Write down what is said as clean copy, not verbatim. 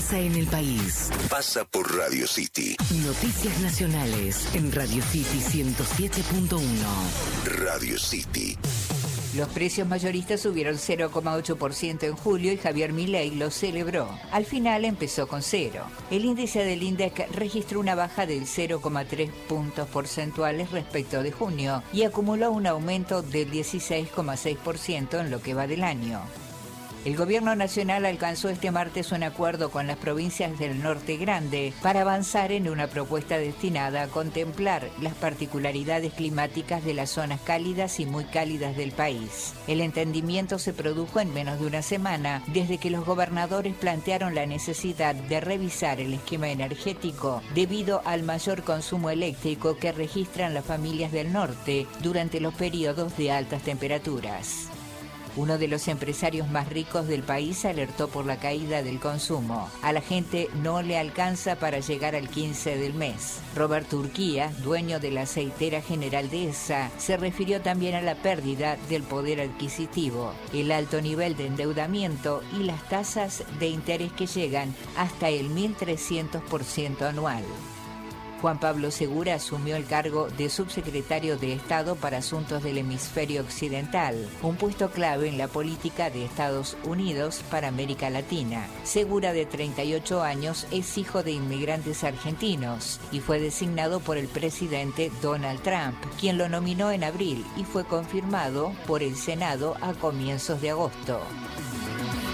pasa en el país. Pasa por Radio City. Noticias nacionales en Radio City 107.1. Radio City. Los precios mayoristas subieron 0,8% en julio y Javier Milei lo celebró. Al final empezó con cero. El índice del INDEC registró una baja del 0,3 puntos porcentuales respecto de junio y acumuló un aumento del 16,6% en lo que va del año. El gobierno nacional alcanzó este martes un acuerdo con las provincias del Norte Grande para avanzar en una propuesta destinada a contemplar las particularidades climáticas de las zonas cálidas y muy cálidas del país. El entendimiento se produjo en menos de una semana, desde que los gobernadores plantearon la necesidad de revisar el esquema energético debido al mayor consumo eléctrico que registran las familias del norte durante los periodos de altas temperaturas. Uno de los empresarios más ricos del país alertó por la caída del consumo. A la gente no le alcanza para llegar al 15 del mes. Roberto Urquía, dueño de la aceitera General Dehesa, se refirió también a la pérdida del poder adquisitivo, el alto nivel de endeudamiento y las tasas de interés que llegan hasta el 1.300% anual. Juan Pablo Segura asumió el cargo de subsecretario de Estado para Asuntos del Hemisferio Occidental, un puesto clave en la política de Estados Unidos para América Latina. Segura, de 38 años, es hijo de inmigrantes argentinos y fue designado por el presidente Donald Trump, quien lo nominó en abril y fue confirmado por el Senado a comienzos de agosto.